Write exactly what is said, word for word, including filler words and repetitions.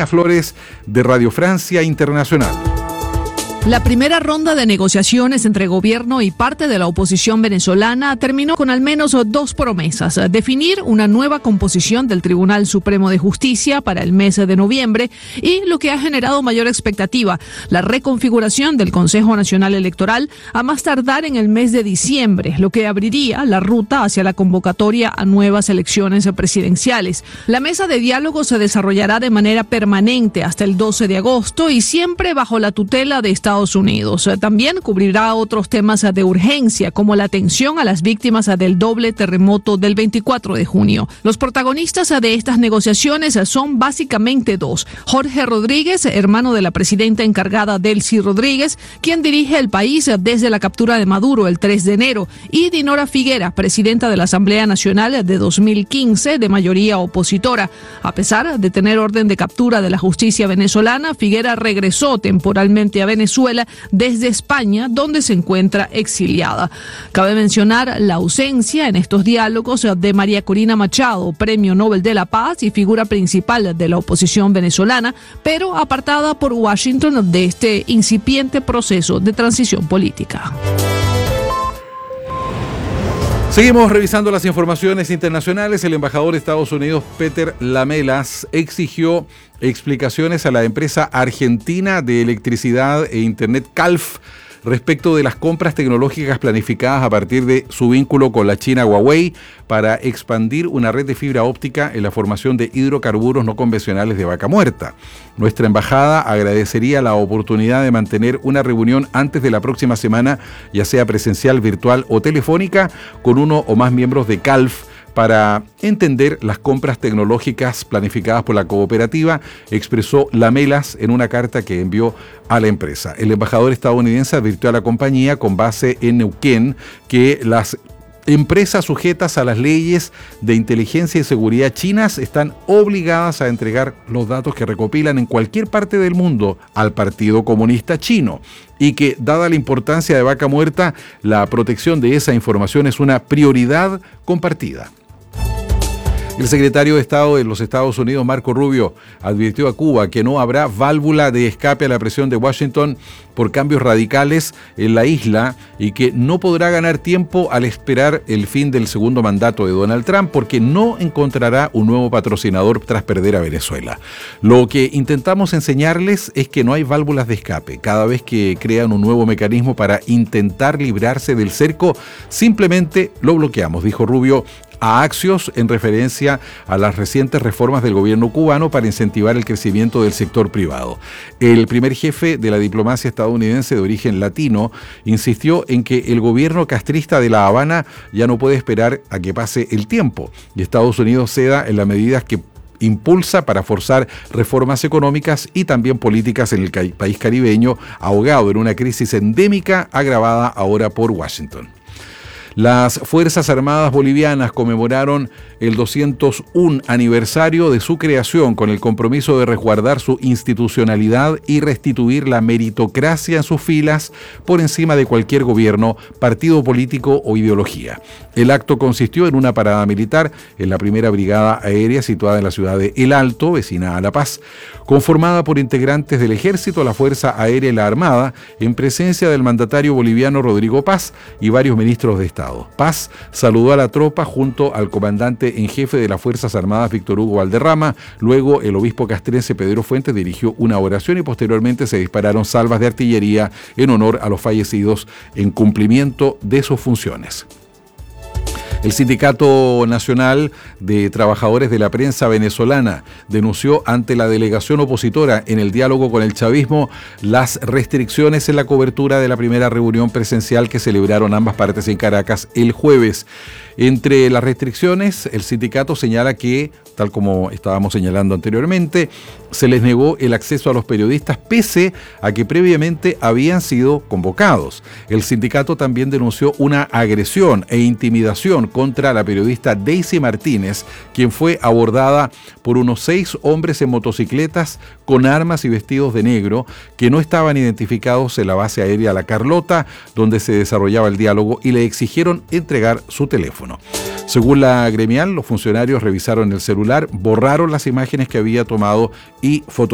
Cristina Flores de Radio Francia Internacional. La primera ronda de negociaciones entre gobierno y parte de la oposición venezolana terminó con al menos dos promesas: definir una nueva composición del Tribunal Supremo de Justicia para el mes de noviembre y, lo que ha generado mayor expectativa, la reconfiguración del Consejo Nacional Electoral a más tardar en el mes de diciembre, lo que abriría la ruta hacia la convocatoria a nuevas elecciones presidenciales. La mesa de diálogo se desarrollará de manera permanente hasta el doce de agosto y siempre bajo la tutela de Estados Unidos. También cubrirá otros temas de urgencia, como la atención a las víctimas del doble terremoto del veinticuatro de junio. Los protagonistas de estas negociaciones son básicamente dos: Jorge Rodríguez, hermano de la presidenta encargada Delcy Rodríguez, quien dirige el país desde la captura de Maduro el tres de enero, y Dinora Figuera, presidenta de la Asamblea Nacional de dos mil quince, de mayoría opositora. A pesar de tener orden de captura de la justicia venezolana, Figuera regresó temporalmente a Venezuela desde España, donde se encuentra exiliada. Cabe mencionar la ausencia en estos diálogos de María Corina Machado, Premio Nobel de la Paz y figura principal de la oposición venezolana, pero apartada por Washington de este incipiente proceso de transición política. Seguimos revisando las informaciones internacionales. El embajador de Estados Unidos, Peter Lamelas, exigió explicaciones a la empresa argentina de electricidad e internet Calf respecto de las compras tecnológicas planificadas a partir de su vínculo con la China Huawei para expandir una red de fibra óptica en la formación de hidrocarburos no convencionales de Vaca Muerta. Nuestra embajada agradecería la oportunidad de mantener una reunión antes de la próxima semana, ya sea presencial, virtual o telefónica, con uno o más miembros de Calf para entender las compras tecnológicas planificadas por la cooperativa, expresó Lamelas en una carta que envió a la empresa. El embajador estadounidense advirtió a la compañía, con base en Neuquén, que las empresas sujetas a las leyes de inteligencia y seguridad chinas están obligadas a entregar los datos que recopilan en cualquier parte del mundo al Partido Comunista Chino, y que, dada la importancia de Vaca Muerta, la protección de esa información es una prioridad compartida. El secretario de Estado de los Estados Unidos, Marco Rubio, advirtió a Cuba que no habrá válvula de escape a la presión de Washington por cambios radicales en la isla y que no podrá ganar tiempo al esperar el fin del segundo mandato de Donald Trump, porque no encontrará un nuevo patrocinador tras perder a Venezuela. Lo que intentamos enseñarles es que no hay válvulas de escape. Cada vez que crean un nuevo mecanismo para intentar librarse del cerco, simplemente lo bloqueamos, dijo Rubio a Axios, en referencia a las recientes reformas del gobierno cubano para incentivar el crecimiento del sector privado. El primer jefe de la diplomacia estadounidense de origen latino insistió en que el gobierno castrista de La Habana ya no puede esperar a que pase el tiempo y Estados Unidos ceda en las medidas que impulsa para forzar reformas económicas y también políticas en el ca- país caribeño, ahogado en una crisis endémica agravada ahora por Washington. Las Fuerzas Armadas Bolivianas conmemoraron el doscientos uno aniversario de su creación con el compromiso de resguardar su institucionalidad y restituir la meritocracia en sus filas por encima de cualquier gobierno, partido político o ideología. El acto consistió en una parada militar en la primera brigada aérea situada en la ciudad de El Alto, vecina a La Paz, conformada por integrantes del Ejército, la Fuerza Aérea y la Armada, en presencia del mandatario boliviano Rodrigo Paz y varios ministros de Estado. Paz saludó a la tropa junto al comandante en jefe de las Fuerzas Armadas, Víctor Hugo Valderrama. Luego, el obispo castrense Pedro Fuentes dirigió una oración y posteriormente se dispararon salvas de artillería en honor a los fallecidos en cumplimiento de sus funciones. El Sindicato Nacional de Trabajadores de la Prensa Venezolana denunció ante la delegación opositora en el diálogo con el chavismo las restricciones en la cobertura de la primera reunión presencial que celebraron ambas partes en Caracas el jueves. Entre las restricciones, el sindicato señala que, tal como estábamos señalando anteriormente, se les negó el acceso a los periodistas pese a que previamente habían sido convocados. El sindicato también denunció una agresión e intimidación contra la periodista Daisy Martínez, quien fue abordada por unos seis hombres en motocicletas con armas y vestidos de negro que no estaban identificados en la base aérea La Carlota, donde se desarrollaba el diálogo, y le exigieron entregar su teléfono. Según la gremial, los funcionarios revisaron el celular, borraron las imágenes que había tomado y fotografiaron